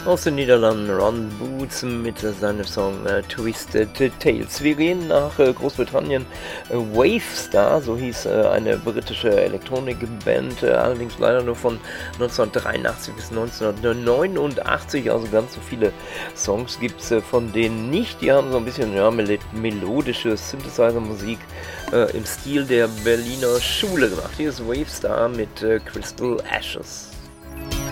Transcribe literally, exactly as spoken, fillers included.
Aus den Niederlanden Ron Boots mit seinem Song äh, Twisted Tales. Wir gehen nach äh, Großbritannien. Äh, Wavestar, so hieß äh, eine britische Elektronikband, äh, allerdings leider nur von neunzehnhundertdreiundachtzig bis neunzehnhundertneunundachtzig, also ganz so viele Songs gibt es äh, von denen nicht. Die haben so ein bisschen ja, mel melodische Synthesizer-Musik äh, im Stil der Berliner Schule gemacht. Hier ist Wavestar mit äh, Crystal Ashes.